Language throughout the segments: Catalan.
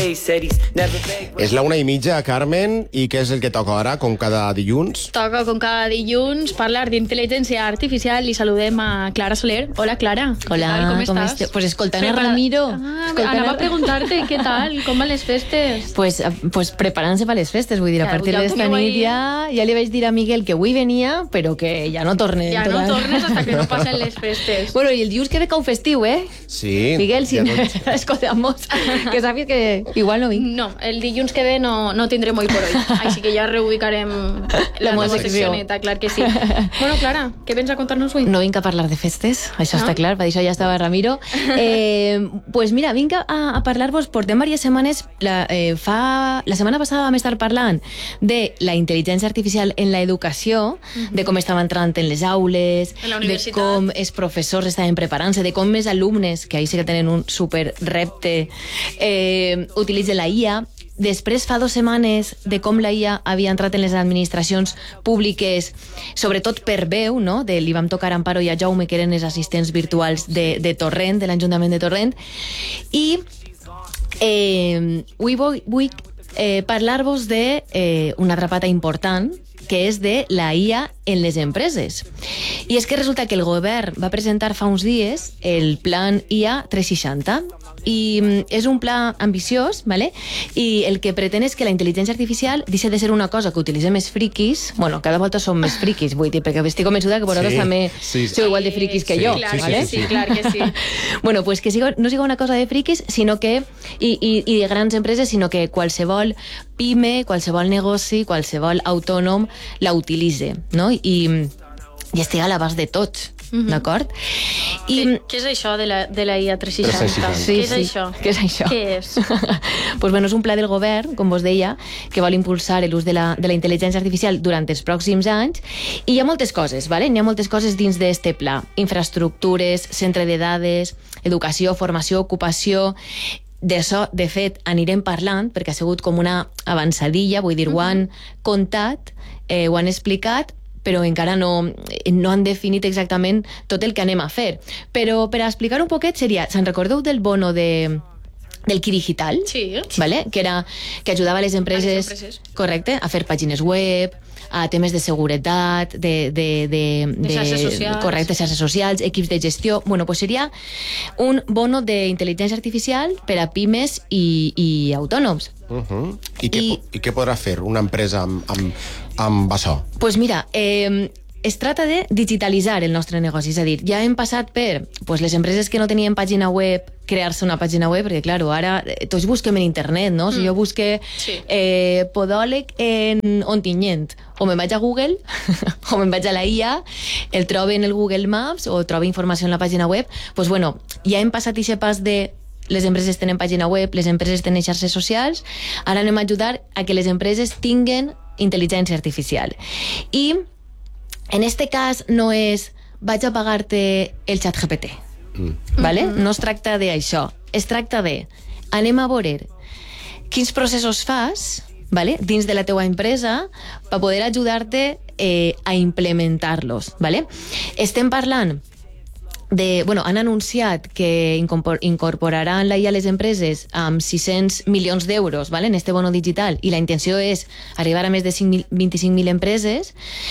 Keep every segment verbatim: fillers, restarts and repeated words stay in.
És la una i mitja, Carmen, i què és el que toca ara, com cada dilluns? Toca, com cada dilluns, parlar d'intel·ligència artificial i saludem a Clara Soler. Hola, Clara. Hola, tal, com, com estàs? estàs? Pues escoltant a Prepara... Ramiro. Ah, escoltant anava a... a preguntar-te què tal, com van les festes. Pues, pues preparant-se per les festes, vull dir, Ja, a partir ja ho d'esta teniu nit ahí. ja, ja li vaig dir a Miguel que avui venia, però que ja no torne. Ja no tornes hasta que no passen les festes. Bueno, i el dilluns que ve cau festiu, eh? Sí. Miguel, si ja tot- escoltamos, que sàpies que igual no vinc. No, el dilluns que ve no, no tindrem hoy por hoy. Així que ja reubicarem la meva nova secció. seccioneta, clar que sí. Bueno, Clara, què vens a contar-nos avui? No vinc a parlar de festes, això No? està clar, per això ja estava Ramiro. Eh, pues mira, vinc a, a parlar-vos, portem diverses setmanes, la, eh, fa, la setmana passada vam estar parlant de la intel·ligència artificial en la educació, de com estava entrant en les aules, En la de universitat. com els professors estaven preparant-se, de com els alumnes, que ahí sí que tenen un super repte, eh, utilitzen la I A. Després, fa dues setmanes, de com la I A havia entrat en les administracions públiques, sobretot per veu, no? De, li vam tocar a Amparo i a Jaume, que eren els assistents virtuals de, de Torrent, de l'Ajuntament de Torrent, i eh, avui vull, vull eh, parlar-vos de eh, una altra pata important, que és de la I A en les empreses. I és que resulta que el govern va presentar fa uns dies el plan I A tres seixanta, i mm, és un pla ambiciós, ¿vale? I el que pretén és que la intel·ligència artificial deixi de ser una cosa que utilitzem més friquis, bueno, cada volta som més friquis, vull dir, perquè estic convençuda que vosaltres Sí, també sí, sí. sou igual de friquis que Sí, jo, clar, sí, sí, ¿vale? que sí, clar que sí. Bueno, pues que siga, no siga una cosa de friquis, sinó que, i, i, i de grans empreses, sinó que qualsevol pime, qualsevol negoci, qualsevol autònom la utilitze, no? I, i estiga a l'abast de tots, Mhm. d'acord? I, Què, què és això de la, de la I A tres seixanta? tres seixanta. Sí, Què és sí. això? Què és això? Què és? pues bueno, és un pla del govern, com vos deia, que vol impulsar l'ús de la, de la intel·ligència artificial durant els pròxims anys, i hi ha moltes coses, ¿vale? Hi ha moltes coses dins d'este pla. Infraestructures, centre de dades, educació, formació, ocupació. D'això, de fet, anirem parlant, perquè ha sigut com una avançadilla, vull dir, ho han contat, eh, ho han explicat, però encara no, no han definit exactament tot el que anem a fer. Però per a explicar un poquet seria, se'n recordeu del bono de, del Kirigital? Sí. ¿Vale? Que, era, que ajudava les empreses, A les empreses. correcte, a fer pàgines web, a temes de seguretat, de... De, de, De xarxes socials. Correcte, xarxes socials, equips de gestió... Bueno, pues seria un bono d'intel·ligència artificial per a pimes i, i autònoms. Uh -huh. I, què, I- I què podrà fer una empresa amb, amb, amb això? Pues mira, eh, es trata de digitalitzar el nostre negoci, és a dir, ja hem passat per pues, les empreses que no tenien pàgina web, crear-se una pàgina web, perquè, clar, ara eh, tots busquem en internet, no? Si jo busque Sí. eh, podòleg en Ontinyent, o me'n vaig a Google, o me'n vaig a la I A, el trobo en el Google Maps, o trobo informació en la pàgina web, pues bueno, ja hem passat aquest pas de les empreses tenen pàgina web, les empreses tenen xarxes socials, ara anem a ajudar a que les empreses tinguen intel·ligència artificial. I en este cas no és vaig a pagar-te el xat G P T, Mm. ¿vale? No es tracta d'això, es tracta de anem a veure quins processos fas, ¿vale? Dins de la teua empresa per poder ajudar-te eh, a implementar-los, ¿vale? Estem parlant de, bueno, han anunciat que incorpor- incorporaran la I A a les empreses amb sis-cents milions d'euros, ¿vale? En este bono digital, i la intenció és arribar a més de cinc mil, vint-i-cinc mil empreses.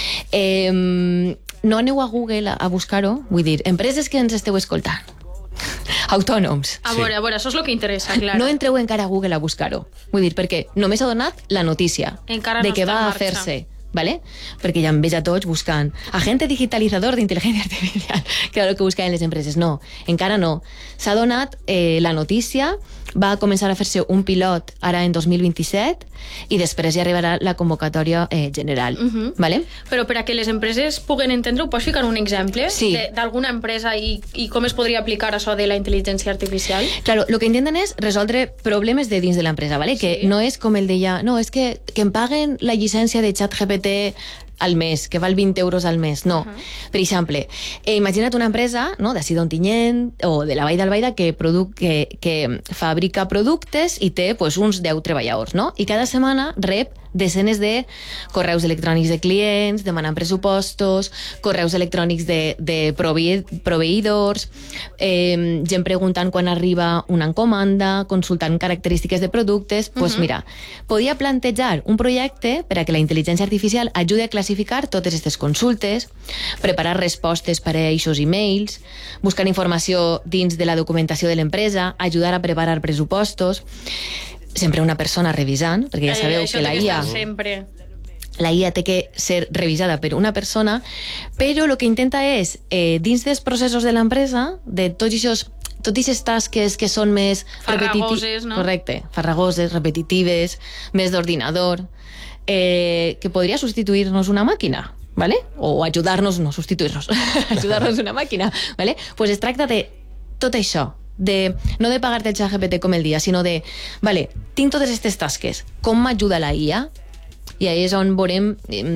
Eh, no aneu a Google a, a buscar-ho, vull dir, empreses que ens esteu escoltant, autònoms, A Sí. veure, a veure, això és el que interessa, clar. no entreu encara a Google a buscar-ho, vull dir, perquè només ha donat la notícia Encara de no que està en va a marxa. fer-se, ¿vale? Perquè ja em veig a tots buscant agente digitalitzador d'intel·ligència artificial, que era el que buscaven les empreses. No, encara no. S'ha donat eh, la notícia, va començar a fer-se un pilot ara en dos mil vint-i-set i després ja arribarà la convocatòria eh, general, Mhm. ¿vale? Però per a que les empreses puguen entendre-ho, pots ficar un exemple Sí. de- d'alguna empresa i, i com es podria aplicar això de la intel·ligència artificial? Claro, lo que intenten és resoldre problemes de dins de l'empresa, ¿vale? Que Sí. no és com el deia, no, és que, que em paguen la llicència de ChatGPT al mes, que val vint euros al mes. No. Uh-huh. Per exemple, eh, imagina't una empresa, no?, d'ací d'Ontinyent o de la Vall d'Albaida que, produ que, que fabrica productes i té pues, uns deu treballadors, no? I cada setmana rep desenes de correus electrònics de clients, demanant pressupostos, correus electrònics de, de prove proveïdors, eh, gent preguntant quan arriba una encomanda, consultant característiques de productes. Doncs pues mira, podia plantejar un projecte per a que la intel·ligència artificial ajudi a classificar totes aquestes consultes, preparar respostes per a aquests e-mails, buscar informació dins de la documentació de l'empresa, ajudar a preparar pressupostos, sempre una persona revisant, perquè ja sabeu eh, que la I A... Sempre. La I A té que ser revisada per una persona, però el que intenta és, eh, dins dels processos de l'empresa, de tots aquests totes aquestes tasques que són més... Farragoses, no? Correcte, farragoses, repetitives, més d'ordinador, eh, que podria substituir-nos una màquina, ¿vale? O ajudar-nos, no substituir-nos, ajudar-nos una màquina, ¿vale? Pues es tracta de tot això, de, no de pagar-te el ChatGPT com el dia, sinó de, vale, tinc totes aquestes tasques, com m'ajuda la I A? I ahí és on veurem...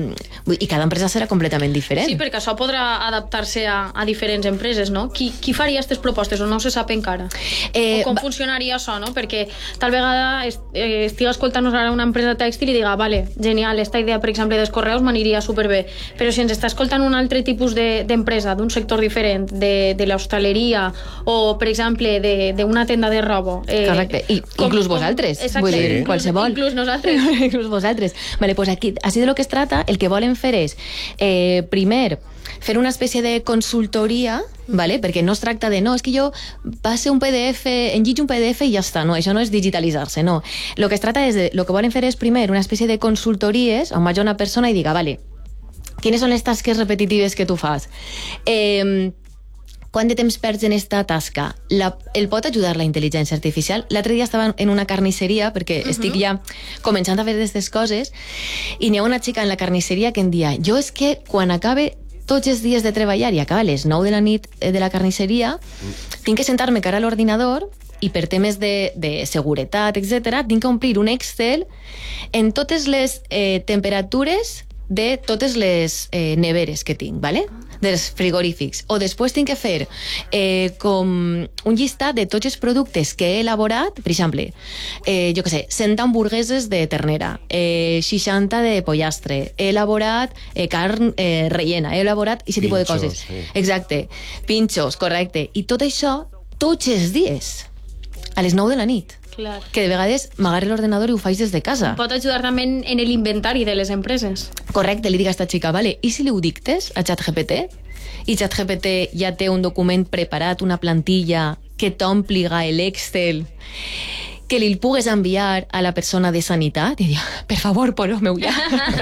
I cada empresa serà completament diferent. Sí, perquè això podrà adaptar-se a, a diferents empreses, no? Qui, qui faria aquestes propostes o no se sap encara? Eh, o com va... funcionaria això, no? Perquè tal vegada est eh, estigui escoltant-nos ara una empresa tèxtil i diga, vale, genial, esta idea, per exemple, dels correus m'aniria superbé, però si ens està escoltant un altre tipus d'empresa, de, d'un sector diferent, de, de l'hostaleria o, per exemple, d'una tenda de roba... Eh, Correcte, I com, inclús vosaltres, com, vull dir, sí. Qualsevol. Inclús nosaltres. Inclús vosaltres. Vale, pues aquí, així de lo que es trata, el que volen fer és, eh, primer, fer una espècie de consultoria, ¿vale? Perquè no es tracta de, no, és que jo passe un P D F, engig un P D F i ja està, no, això no és digitalitzar-se, no. Lo que es trata és, de, lo que volen fer és, primer, una espècie de consultories on vagi una persona i diga, vale, quines són les tasques repetitives que tu fas? Eh... Quant de temps perds en esta tasca? La, el pot ajudar la intel·ligència artificial? L'altre dia estava en una carnisseria, perquè uh-huh. estic ja començant a fer aquestes coses, i n'hi ha una xica en la carnisseria que em dia, jo és que quan acabe tots els dies de treballar i acaba a les nou de la nit de la carnisseria, uh-huh. tinc que sentar-me cara a l'ordinador i per temes de, de seguretat, etcètera, tinc que omplir un Excel en totes les eh, temperatures de totes les eh, neveres que tinc, ¿vale? Dels frigorífics. O després tinc que fer eh, com un llistat de tots els productes que he elaborat, per exemple, eh, jo què sé, cent hamburgueses de ternera, eh, seixanta de pollastre, he elaborat eh, carn eh, rellena, he elaborat aquest tipus de coses. Sí. Exacte. Pinxos, correcte. I tot això, tots els dies, a les nou de la nit. Clar. Que de vegades m'agarre l'ordenador i ho faig des de casa. Pot ajudar també en l'inventari de les empreses. Correcte, li dic a esta xica, vale, i si li ho dictes a ChatGPT? I ChatGPT ja té un document preparat, una plantilla que t'ompliga l'Excel, que li el pugues enviar a la persona de sanitat i dir, per favor, posa'm-ho ja.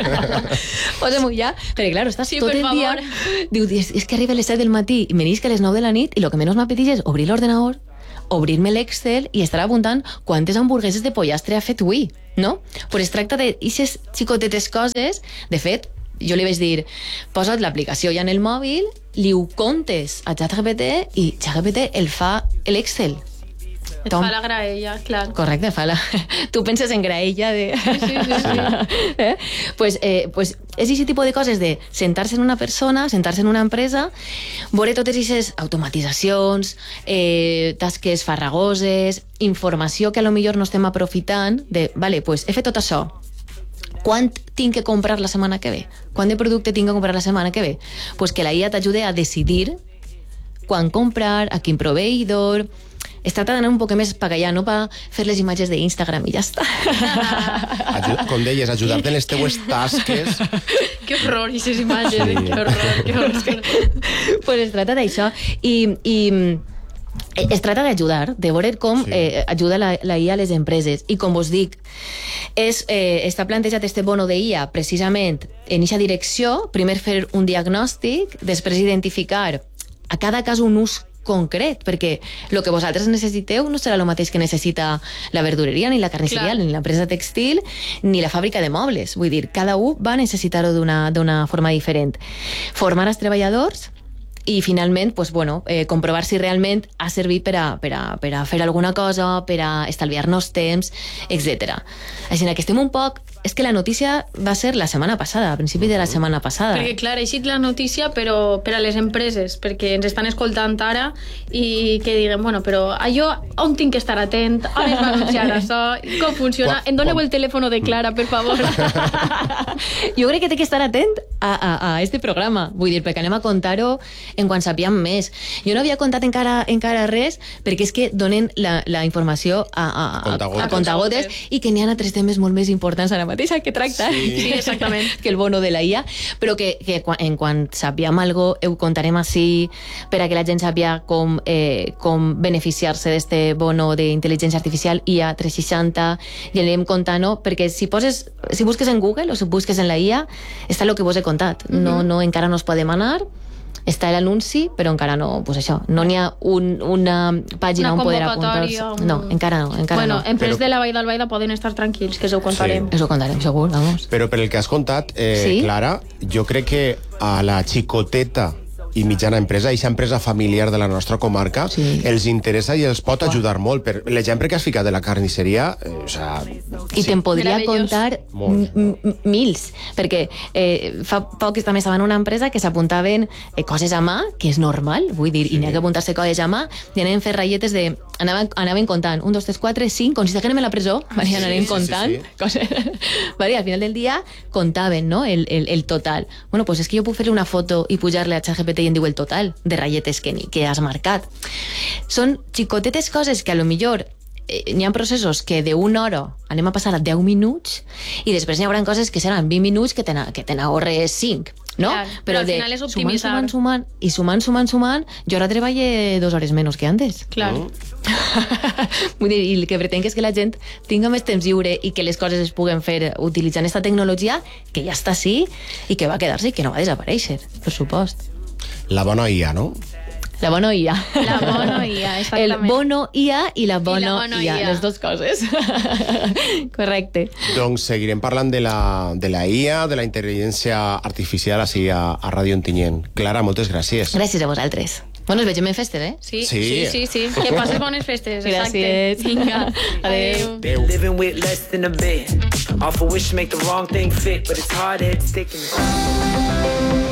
Posa'm-ho ja. Perquè, clar, estàs sí, tot el dia... Diu, és, és que arriba a les set del matí i m'anisc a les nou de la nit i el que menys m'apeteix és obrir l'ordenador, obrir-me l'Excel i estar apuntant quantes hamburgueses de pollastre ha fet avui, no? Però es tracta d'aquestes xicotetes coses. De fet, jo li vaig dir, posa't l'aplicació ja en el mòbil, li ho contes a ChatGPT i ChatGPT el fa l'Excel. Et Tom. Fa la graella, clar. Correcte, fa la... Tu penses en graella de... Sí, sí, sí. sí. eh? Pues, eh, pues és aquest tipus de coses de sentar-se en una persona, sentar-se en una empresa, veure totes aquestes automatitzacions, eh, tasques farragoses, informació que a lo millor no estem aprofitant, de, vale, pues he fet tot això. Quant tinc que comprar la setmana que ve? Quant de producte tinc que comprar la setmana que ve? Pues que la I A t'ajude a decidir quan comprar, a quin proveïdor. Es tracta d'anar un poc més per allà, no per fer les imatges d'Instagram i ja està. Ajuda, com deies, ajudar-te en les teues tasques. Que horror, aquestes imatges, sí. Que horror, que horror. Pues es tracta d'això. I, i es tracta d'ajudar, de veure com sí. eh, ajuda la, la I A a les empreses. I com vos dic, és, eh, està plantejat este bono de I A precisament en aquesta direcció, primer fer un diagnòstic, després identificar a cada cas un ús concret, perquè el que vosaltres necessiteu no serà el mateix que necessita la verdureria, ni la carnisseria, Clar. Ni l'empresa textil, ni la fàbrica de mobles. Vull dir, cada un va necessitar-ho d'una forma diferent. Formar els treballadors i finalment, pues, bueno, eh, comprovar si realment ha servit per a, per a, per a fer alguna cosa, per a estalviar-nos temps, etcètera. Així que estem un poc és que la notícia va ser la setmana passada, a principi de la setmana passada. Perquè, clar, ha eixit la notícia, però per a les empreses, perquè ens estan escoltant ara i que diguen, bueno, però allò on tinc que estar atent, on es va anunciar això, com funciona, em doneu el telèfon de Clara, per favor. Jo crec que té que estar atent a, a, a este programa, vull dir, perquè anem a contar-ho en quan sapíem més. Jo no havia contat encara, encara res, perquè és que donen la, la informació a, a, a, Contagotes. a contagotes i que n'hi ha altres temes molt més importants ara mateix que tractar Sí, sí, exactament. que el bono de la I A, però que, que quan, en quan sapiem algo ho contarem així per a que la gent sàpia com, eh, com beneficiar-se d'este bono d'intel·ligència artificial I A tres seixanta i anirem contant-ho, perquè si poses si busques en Google o si busques en la I A està el que vos he contat, no, no, encara no es podem anar, està l'anunci, però encara no, pues això, no n'hi ha un, una pàgina Una on poder apuntar-se. convocatòria, un- No, encara no, encara Bueno, no. empreses Però- de la Vall d'Albaida poden estar tranquils, que us ho contarem. Eso ho contarem, segur, vamos. Però per el que has contat, eh, Sí? Clara, jo crec que a la xicoteta i mitjana empresa, aquesta empresa familiar de la nostra comarca, Sí. els interessa i els pot ajudar molt. Per l'exemple que has ficat de la carnisseria, eh, o sea, I te'n podria Meravellós. contar Molt. m- m- mils, perquè eh, fa poc també estava en una empresa que s'apuntaven eh, coses a mà, que és normal, vull dir, i n'hi ha que apuntar-se coses a mà, i anaven a fer ratlletes de... Anaven, anaven contant, un, dos, tres, quatre, cinc, com si estiguem a la presó, vale, sí, anaven sí, contant sí, sí. coses. Vale, al final del dia contaven, no?, el, el, el total. Bueno, pues és que jo puc fer una foto i pujar-le a ChatGPT i em diu el total de ratlletes que, ni- que has marcat. Són xicotetes coses que a lo millor eh, n'hi ha processos que d'una hora anem a passar a deu minuts i després n'hi haurà coses que seran vint minuts que te n'a- que te n'ahorres cinc, no? Clar, però al de final és sumant, optimitzar. sumant, sumant, i sumant, sumant, sumant, jo ara treballo dues hores menys que antes. Clar. Vull dir, i el que pretenc és que la gent tinga més temps lliure i que les coses es puguen fer utilitzant esta tecnologia que ja està així i que va quedar-se i que no va desaparèixer, per supost. la bona I A, no? La bona I A. La bona I A, exactament. El bono I A i la bona, bona I A, I A. les dues coses. Correcte. Doncs seguirem parlant de la, de la I A, de la intel·ligència artificial així a, a Ràdio Ontinyent. Clara, moltes gràcies. Gràcies a vosaltres. Bueno, ens vegem en festes, eh? Sí, Sí. sí, sí, sí. Que passes bones festes, exacte. Gràcies. Vinga, Adéu. adéu. Adéu. Living with less than a bit. Awful wish to make the wrong thing fit, but it's hard to stick in the...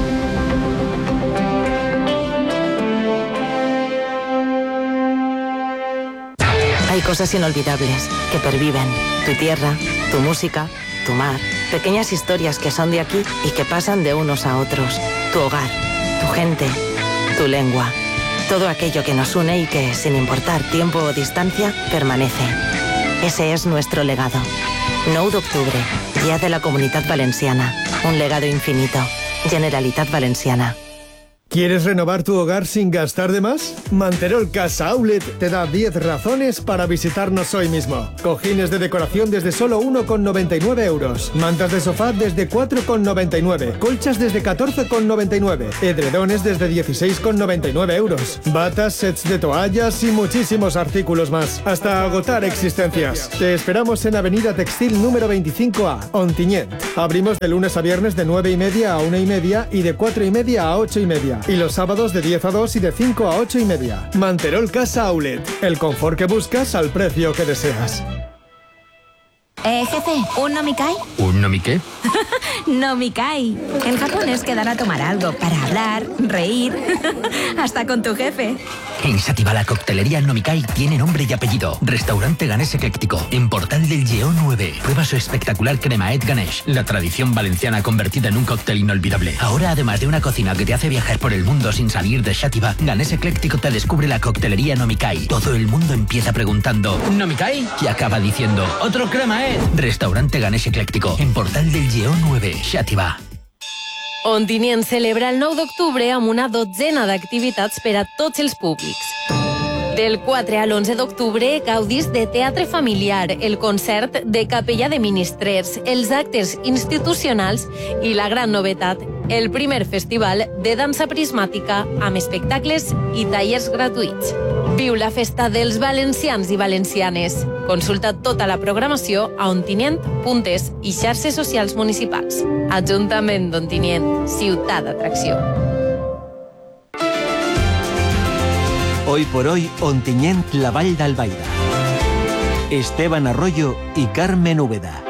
Hay cosas inolvidables que perviven. Tu tierra, tu música, tu mar. Pequeñas historias que son de aquí y que pasan de unos a otros. Tu hogar, tu gente, tu lengua. Todo aquello que nos une y que, sin importar tiempo o distancia, permanece. Ese es nuestro legado. nou d'octubre, Día de la Comunitat Valenciana. Un legado infinito. Generalitat Valenciana. ¿Quieres renovar tu hogar sin gastar de más? Manterol Casa Outlet te da diez razones para visitarnos hoy mismo. Cojines de decoración desde solo uno con noventa y nueve euros. Mantas de sofá desde cuatro con noventa y nueve. Colchas desde catorce con noventa y nueve. Edredones desde dieciséis con noventa y nueve euros. Batas, sets de toallas y muchísimos artículos más. Hasta agotar existencias. Te esperamos en Avenida Textil número veinticinco A, Ontinyent. Abrimos de lunes a viernes de nueve y media a una y media y de cuatro y media a ocho y media. Y los sábados de diez a dos y de cinco a ocho y media. Manterol Casa Outlet. El confort que buscas al precio que deseas. Eh, jefe, ¿un nomikai? ¿Un nomiqué? Nomikai. En Japón es quedar a tomar algo para hablar, reír, hasta con tu jefe. En Xàtiva la coctelería Nomikai tiene nombre y apellido. Restaurante Ganés Ecléctico, en Portal del Lleó nueve. Prueba su espectacular cremaet Ganesh, la tradición valenciana convertida en un cóctel inolvidable. Ahora, además de una cocina que te hace viajar por el mundo sin salir de Xàtiva, Ganés Ecléctico te descubre la coctelería Nomikai. Todo el mundo empieza preguntando ¿Nomikai? Y acaba diciendo ¡otro cremaet! Restaurante Ganés Ecléctico, en Portal del Lleó nueve, Xàtiva. Ontinyent celebra el nou d'octubre amb una dotzena d'activitats per a tots els públics. Del quatre a l'onze d'octubre gaudís de teatre familiar, el concert de capella de ministrers, els actes institucionals i la gran novetat, el primer festival de dansa prismàtica amb espectacles i tallers gratuïts. Viu la festa dels valencians i valencianes. Consulta tota la programació a ontinyent punt es i xarxes socials municipals. Ajuntament d'Ontinyent, ciutat d'atracció. Hoy por hoy, Ontinyent, la Vall d'Albaida. Esteban Arroyo y Carmen Úbeda.